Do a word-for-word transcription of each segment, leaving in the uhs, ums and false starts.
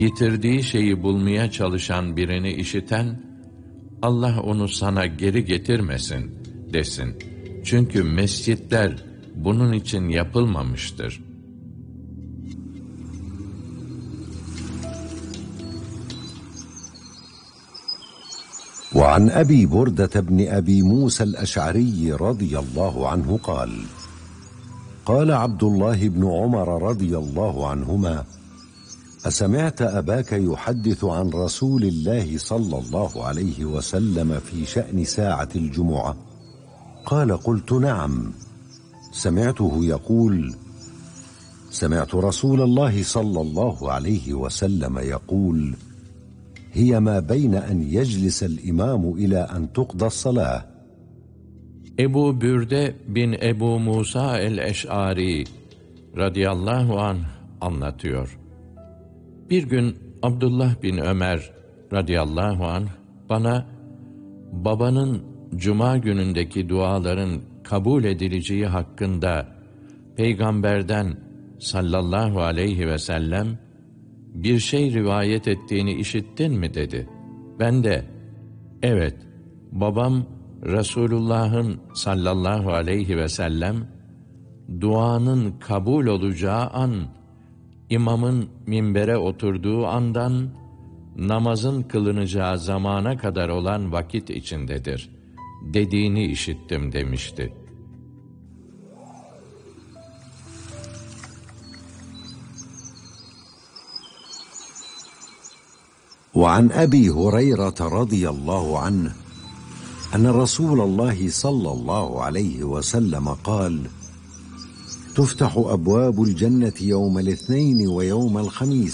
Yitirdiği şeyi bulmaya çalışan birini işiten, Allah onu sana geri getirmesin desin. Çünkü mescitler bunun için yapılmamıştır. وعن أبي بردة بن أبي موسى الأشعري رضي الله عنه قال قال عبد الله بن عمر رضي الله عنهما أسمعت أباك يحدث عن رسول الله صلى الله عليه وسلم في شأن ساعة الجمعة؟ قال قلت نعم، سمعته يقول سمعت رسول الله صلى الله عليه وسلم يقول هي ما بين أن يجلس الإمام إلى أن تقضى الصلاة. Ebu Bürde bin Ebu Musa el-Eş'ari radıyallahu anh anlatıyor. Bir gün Abdullah bin Ömer radıyallahu anh bana babanın cuma günündeki duaların kabul edileceği hakkında Peygamberden sallallahu aleyhi ve sellem bir şey rivayet ettiğini işittin mi dedi. Ben de evet, babam Resulullah'ın sallallahu aleyhi ve sellem duanın kabul olacağı an, imamın minbere oturduğu andan namazın kılınacağı zamana kadar olan vakit içindedir dediğini işittim demişti. وعن أبي هريرة رضي الله عنه أن رسول الله صلى الله عليه وسلم قال تفتح أبواب الجنة يوم الاثنين ويوم الخميس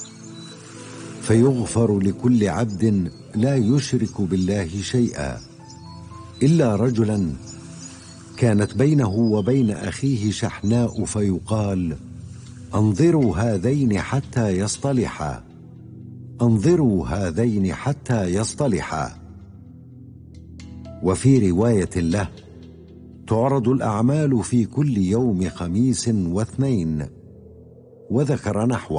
فيغفر لكل عبد لا يشرك بالله شيئا إلا رجلا كانت بينه وبين أخيه شحناء فيقال أنظروا هذين حتى يصطلحا أنظروا هذين حتى يصطلحا. وفي رواية له تعرض الأعمال في كل يوم خميس واثنين وذكر نحوه.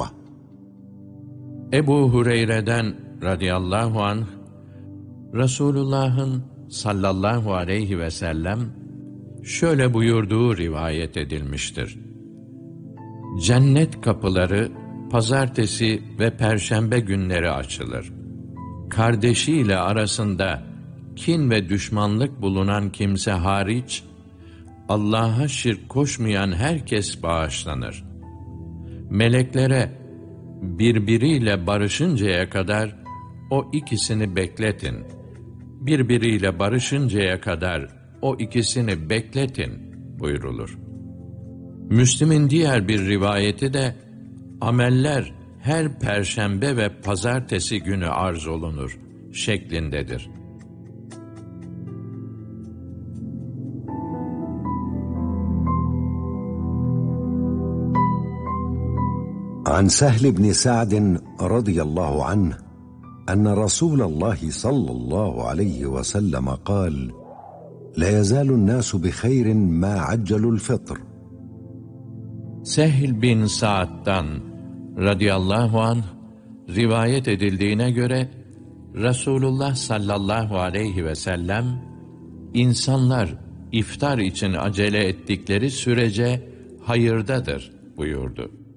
Ebu Hureyre'den radıyallahu anh, Resulullah'ın sallallahu aleyhi ve sellem şöyle buyurduğu rivayet edilmiştir. Cennet kapıları pazartesi ve perşembe günleri açılır. Kardeşiyle arasında kin ve düşmanlık bulunan kimse hariç, Allah'a şirk koşmayan herkes bağışlanır. Meleklere birbiriyle barışıncaya kadar o ikisini bekletin. Birbiriyle barışıncaya kadar o ikisini bekletin buyrulur. Müslim'in diğer bir rivayeti de ameller her perşembe ve pazartesi günü arz olunur şeklindedir. عن سهل بن سعد رضي الله عنه أن رسول الله صلى الله عليه وسلم قال لا يزال الناس بخير ما عجلوا الفطر. Sehl bin Sa'd'dan radıyallahu anh rivayet edildiğine göre Resulullah sallallahu aleyhi ve sellem insanlar iftar için acele ettikleri sürece hayırdadır buyurdu.